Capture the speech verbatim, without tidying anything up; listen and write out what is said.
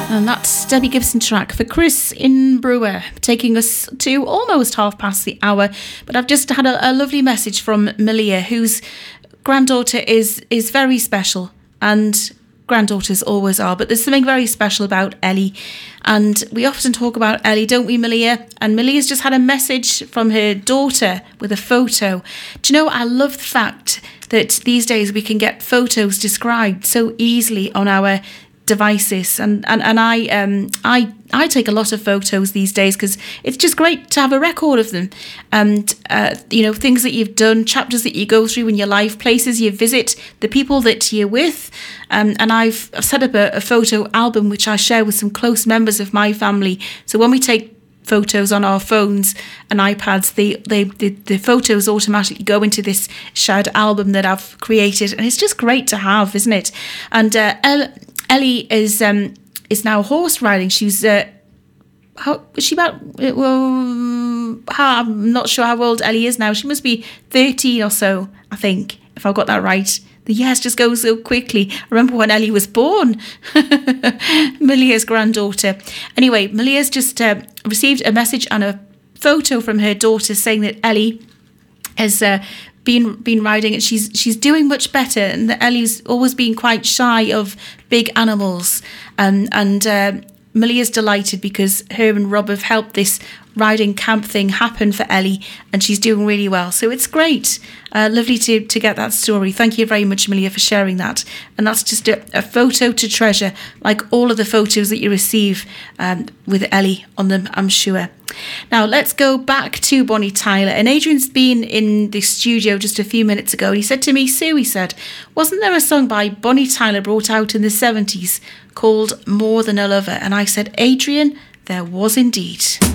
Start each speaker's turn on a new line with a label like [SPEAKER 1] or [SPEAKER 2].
[SPEAKER 1] And that's Debbie Gibson track for Chris in Brewer, taking us to almost half past the hour. But I've just had a, a lovely message from Malia, whose granddaughter is is very special, and granddaughters always are. But there's something very special about Ellie, and we often talk about Ellie, don't we, Malia? And Malia's just had a message from her daughter with a photo. Do you know, I love the fact that these days we can get photos described so easily on our devices, and and, and I um I I take a lot of photos these days because it's just great to have a record of them, and uh, you know, things that you've done, chapters that you go through in your life, places you visit, the people that you're with, um, and I've, I've set up a, a photo album which I share with some close members of my family. So when we take photos on our phones and iPads, they, they, the, the photos automatically go into this shared album that I've created, and it's just great to have, isn't it? And uh, El- Ellie is um, is now horse riding. She's uh, how is she about? Well, how, I'm not sure how old Ellie is now. She must be thirteen or so, I think, if I've got that right. The years just go so quickly. I remember when Ellie was born, Malia's granddaughter. Anyway, Malia's just uh, received a message and a photo from her daughter saying that Ellie has uh, been been riding, and she's she's doing much better, and that Ellie's always been quite shy of big animals. Um, and uh, Malia's delighted because her and Rob have helped this riding camp thing happen for Ellie, and she's doing really well. So it's great. Uh, lovely to, to get that story. Thank you very much, Malia, for sharing that. And that's just a, a photo to treasure, like all of the photos that you receive um, with Ellie on them, I'm sure. Now, let's go back to Bonnie Tyler. And Adrian's been in the studio just a few minutes ago, and he said to me, Sue, he said, wasn't there a song by Bonnie Tyler brought out in the seventies called More Than a Lover? And I said, Adrian, there was indeed.